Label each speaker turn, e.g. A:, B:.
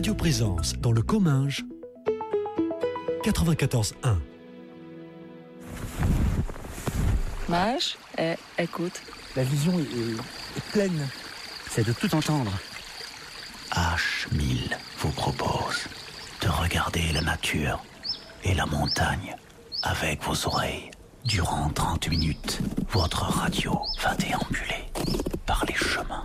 A: Radio Présence dans le Comminges, 94.1.
B: Mage, écoute.
C: La vision est pleine.
D: C'est de tout entendre.
E: H1000 vous propose de regarder la nature et la montagne avec vos oreilles. Durant 30 minutes, votre radio va déambuler par les chemins